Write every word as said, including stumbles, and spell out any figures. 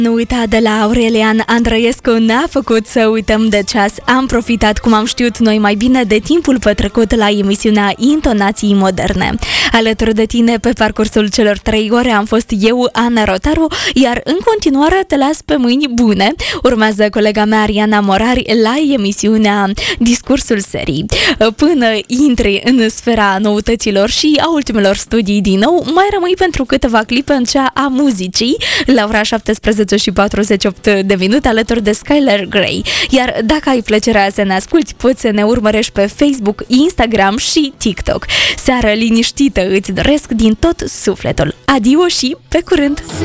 Nu uita, de la Aurelian Andrăiescu ne-a făcut să uităm de ceas. Am profitat, cum am știut noi mai bine, de timpul petrecut la emisiunea Intonații Moderne. Alături de tine pe parcursul celor trei ore am fost eu, Ana Rotaru, iar în continuare te las pe mâini bune. Urmează colega mea, Ariana Morari, la emisiunea Discursul Serii. Până intri în sfera noutăților și a ultimelor studii din nou, mai rămâi pentru câteva clipe în cea a muzicii, la ora șaptesprezece și patruzeci și opt de minute, alături de Skylar Grey. Iar dacă ai plăcerea să ne asculti, poți să ne urmărești pe Facebook, Instagram și TikTok. Seară liniștită îți doresc din tot sufletul. Adio și pe curând!